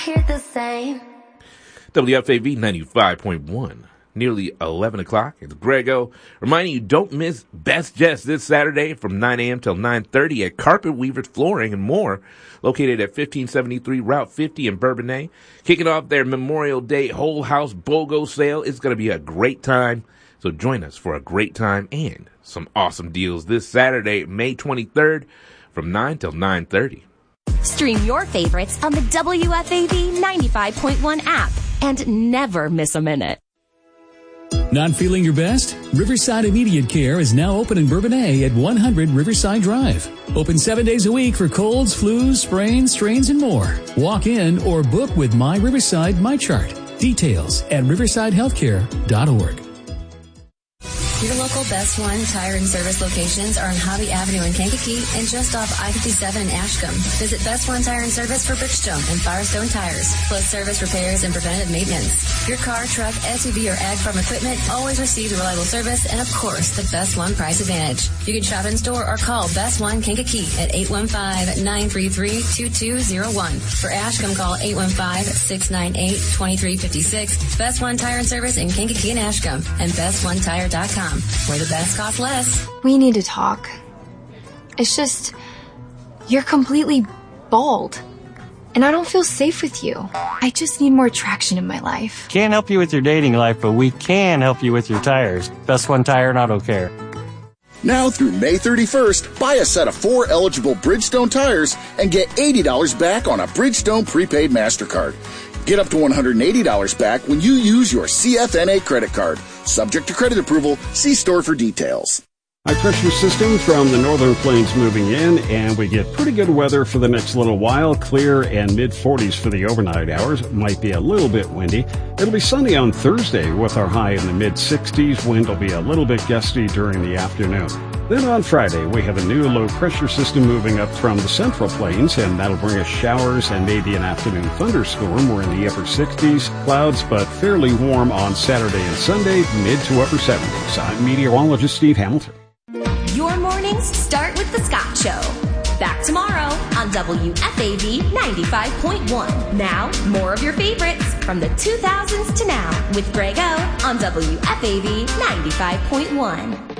Hear the same. WFAV 95.1. Nearly 11 o'clock. It's Grego reminding you don't miss Best Jets this Saturday from 9 a.m. till 9:30 at Carpet Weavers Flooring and More, located at 1573 Route 50 in Bourbonnais. Kicking off their Memorial Day Whole House BOGO sale. It's going to be a great time. So join us for a great time and some awesome deals this Saturday, May 23rd from 9 till 9:30. Stream your favorites on the WFAV 95.1 app and never miss a minute. Not feeling your best? Riverside Immediate Care is now open in Bourbonnais at 100 Riverside Drive. Open 7 days a week for colds, flus, sprains, strains, and more. Walk in or book with My Riverside MyChart. Details at riversidehealthcare.org. Your local Best One Tire and Service locations are on Hobby Avenue in Kankakee and just off I-57 in Ashcombe. Visit Best One Tire and Service for Bridgestone and Firestone tires, plus service repairs and preventative maintenance. Your car, truck, SUV, or ag farm equipment always receives reliable service and, of course, the Best One price advantage. You can shop in store or call Best One Kankakee at 815-933-2201. For Ashcombe, call 815-698-2356. Best One Tire and Service in Kankakee and Ashcombe and BestOneTire.com. Where the best cost less. We need to talk. It's just, you're completely bald. And I don't feel safe with you. I just need more traction in my life. Can't help you with your dating life, but we can help you with your tires. Best One Tire and Auto Care. Now through May 31st, buy a set of 4 eligible Bridgestone tires and get $80 back on a Bridgestone prepaid MasterCard. Get up to $180 back when you use your CFNA credit card. Subject to credit approval. See store for details. High pressure system from the northern plains moving in, and we get pretty good weather for the next little while. Clear and mid-40s for the overnight hours. It might be a little bit windy. It'll be sunny on Thursday with our high in the mid-60s. Wind will be a little bit gusty during the afternoon. Then on Friday, we have a new low-pressure system moving up from the central plains, and that'll bring us showers and maybe an afternoon thunderstorm. We're in the upper 60s, clouds, but fairly warm on Saturday and Sunday, mid to upper 70s. I'm meteorologist Steve Hamilton. Your mornings start with The Scott Show. Back tomorrow on WFAV 95.1. Now, more of your favorites from the 2000s to now with Greg O on WFAV 95.1.